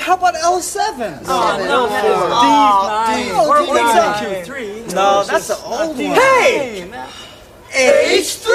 how about L7? D9. No, that's the old one. Hey! H3!